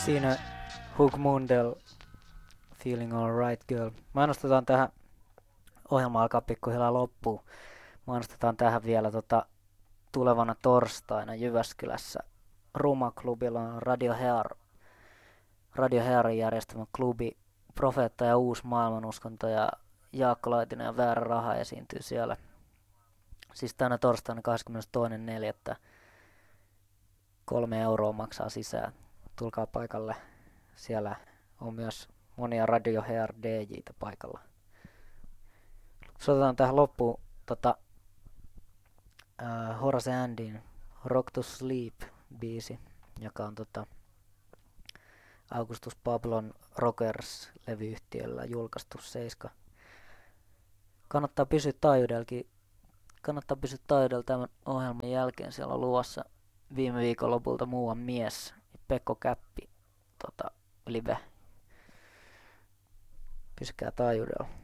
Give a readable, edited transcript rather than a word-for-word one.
Siinä Hugh Mundell, Feeling Alright Girl. Mainostetaan tähän, ohjelma alkaa pikkuhiljaa loppuun. Mainostetaan tähän vielä tulevana torstaina Jyväskylässä. Ruma-klubilla on Radio Hearin järjestämä klubi. Profeetta ja Uusi maailmanuskonto ja Jaakko Laitinen ja Väärä raha esiintyy siellä. Siis tänä torstaina 22.4. 3 euroa maksaa sisään. Tulkaa paikalle. Siellä on myös monia Radio Hair DJ:tä paikalla. Soitetaan tähän loppuun Horace Andin Rock to Sleep biisi, joka on Augustus Pablon Rockers-levyyhtiöllä julkaistu 7. Kannattaa pysyä taajuudella tämän ohjelman jälkeen. Siellä on luvassa viime viikon lopulta Muuan mies, Pekko Käppi live. Pysykää taajuudella.